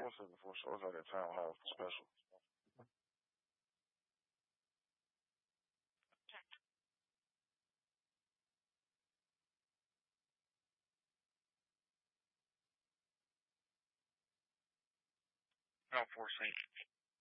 474, so it's like a town hall special. No, 4 Saint.